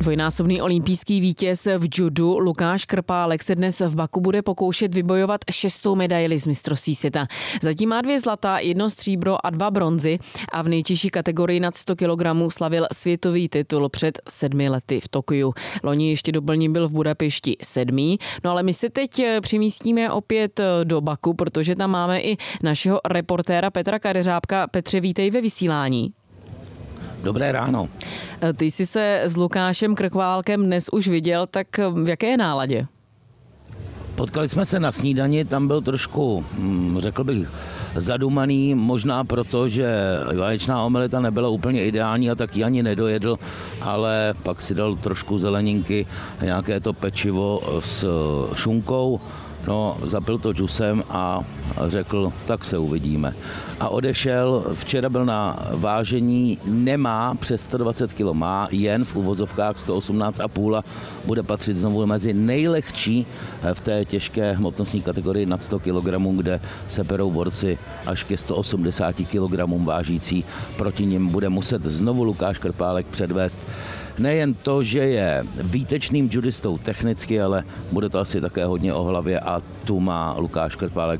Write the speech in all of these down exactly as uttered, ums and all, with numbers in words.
Dvojnásobný olympijský vítěz v judu Lukáš Krpálek se dnes v Baku bude pokoušet vybojovat šestou medaili z mistrovství světa. Zatím má dvě zlata, jedno stříbro a dva bronzy a v nejtěžší kategorii nad sto kilogramů slavil světový titul před sedmi lety v Tokiu. Loni ještě doplní byl v Budapešti sedmý, no ale my se teď přimístíme opět do Baku, protože tam máme i našeho reportéra Petra Kadeřábka. Petře, vítej ve vysílání. Dobré ráno. Ty jsi se s Lukášem Krpálkem dnes už viděl, tak v jaké je náladě? Potkali jsme se na snídani, tam byl trošku, řekl bych, zadumaný, možná proto, že vaječná omeleta nebyla úplně ideální a tak ji ani nedojedl, ale pak si dal trošku zeleninky, nějaké to pečivo s šunkou, no, zapil to džusem a řekl, tak se uvidíme. A odešel, včera byl na vážení, nemá přes sto dvacet kilo, má jen v uvozovkách sto osmnáct a půl a bude patřit znovu mezi nejlehčí v té těžké hmotnostní kategorii nad sto kilogramů, kde se perou borci až ke sto osmdesáti kilogramům vážící. Proti nim bude muset znovu Lukáš Krpálek předvést nejen to, že je výtečným judistou technicky, ale bude to asi také hodně o hlavě a tu má Lukáš Krpálek.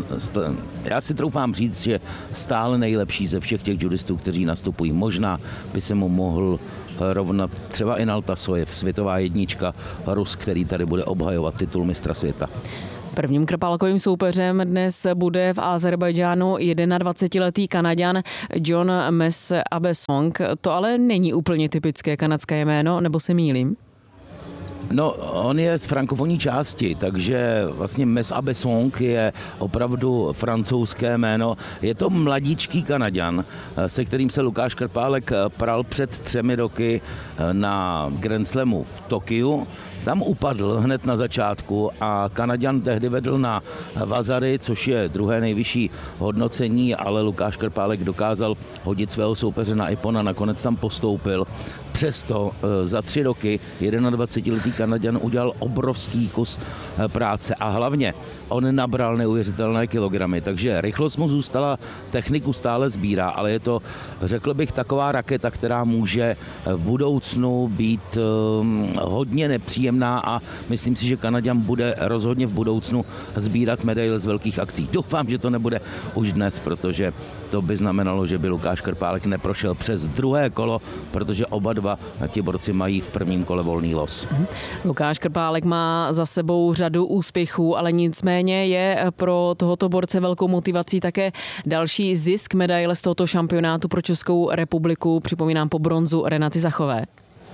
Já si troufám říct, že stále nejlepší ze všech těch judistů, kteří nastupují. Možná by se mu mohl rovnat třeba i Naltasojev, světová jednička, Rus, který tady bude obhajovat titul mistra světa. Prvním Krpálkovým soupeřem dnes bude v Azerbajdžánu dvacetiletý Kanaďan John Mes Abesong. To ale není úplně typické kanadské jméno, nebo se mýlím? No, on je z frankofonní části, takže vlastně Mes Abesong je opravdu francouzské jméno. Je to mladíčký Kanaďan, se kterým se Lukáš Krpálek pral před třemi roky na Grand Slamu v Tokiu. Tam upadl hned na začátku a Kanaďan tehdy vedl na Vazary, což je druhé nejvyšší hodnocení, ale Lukáš Krpálek dokázal hodit svého soupeře na Ippon a nakonec tam postoupil. Přesto za tři roky dvacetiletý Kanaďan udělal obrovský kus práce a hlavně on nabral neuvěřitelné kilogramy, takže rychlost mu zůstala, techniku stále sbírá, ale je to, řekl bych, taková raketa, která může v budoucnu být hodně nepříjemná a myslím si, že Kanaďan bude rozhodně v budoucnu sbírat medaile z velkých akcí. Doufám, že to nebude už dnes, protože to by znamenalo, že by Lukáš Krpálek neprošel přes druhé kolo, protože oba dva ti borci mají v prvním kole volný los. Lukáš Krpálek má za sebou řadu úspěchů, ale nicméně je pro tohoto borce velkou motivací také další zisk medaile z tohoto šampionátu pro Českou republiku. Připomínám po bronzu Renaty Zachové.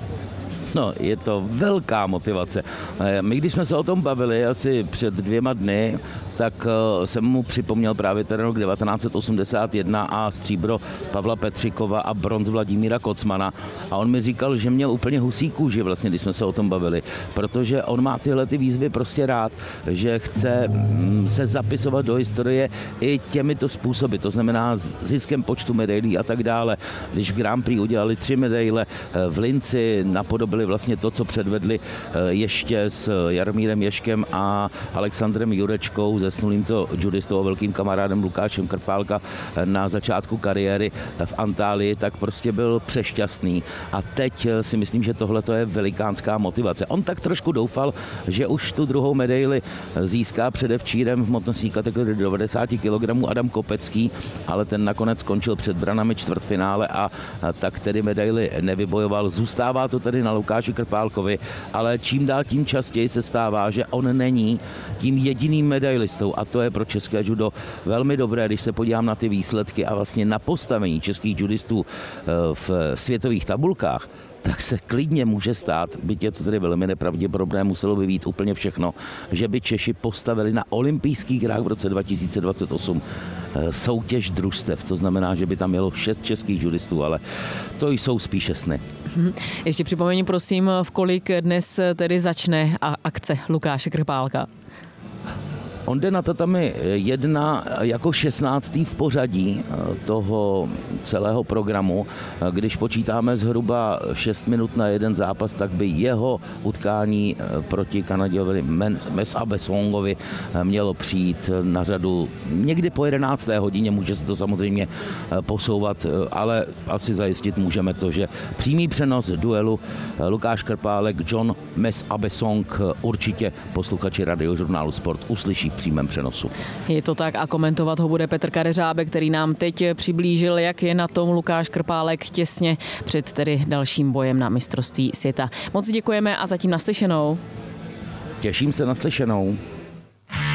No, je to velká motivace. My, když jsme se o tom bavili asi před dvěma dny, tak jsem mu připomněl právě ten rok devatenáct set osmdesát jedna a stříbro Pavla Petříkova a bronz Vladimíra Kocmana. A on mi říkal, že měl úplně husí kůži, vlastně, když jsme se o tom bavili, protože on má tyhle ty výzvy prostě rád, že chce se zapisovat do historie i těmito způsoby, to znamená ziskem počtu medailí a tak dále. Když v Grand Prix udělali tři medaile v Linci, napodobili vlastně to, co předvedli ještě s Jaromírem Ježkem a Alexandrem Jurečkou, zesnulým to judistou a velkým kamarádem Lukášem Krpálka na začátku kariéry v Antálii, tak prostě byl přešťastný. A teď si myslím, že tohle je velikánská motivace. On tak trošku doufal, že už tu druhou medaili získá předevčírem v hmotnostní kategorii devadesát kilogramů Adam Kopecký, ale ten nakonec skončil před branami čtvrtfinále a tak tedy medaili nevybojoval. Zůstává to tedy na Lukáši Krpálkovi, ale čím dál tím častěji se stává, že on není tím jediným medailistou a to je pro české judo velmi dobré, když se podívám na ty výsledky a vlastně na postavení českých judistů v světových tabulkách, tak se klidně může stát, byť je to tedy velmi nepravděpodobné, muselo by být úplně všechno, že by Češi postavili na olympijských hrách v roce dva tisíce dvacet osm soutěž družstev. To znamená, že by tam mělo šest českých judistů, ale to jsou spíše sny. Ještě připomeň prosím, v kolik dnes tedy začne akce Lukáše Krpálka. On jde na tatami jedna jako šestnáctý v pořadí toho celého programu. Když počítáme zhruba šest minut na jeden zápas, tak by jeho utkání proti Kanadějovi Mes Abesongovi mělo přijít na řadu někdy po jedenácté hodině. Může se to samozřejmě posouvat, ale asi zajistit můžeme to, že přímý přenos duelu Lukáš Krpálek, John Mes Abesong určitě posluchači Radiožurnálu Sport uslyší v přímém přenosu. Je to tak a komentovat ho bude Petr Kadeřábek, který nám teď přiblížil, jak je na tom Lukáš Krpálek těsně před tedy dalším bojem na mistrovství světa. Moc děkujeme a zatím naslyšenou. Těším se naslyšenou.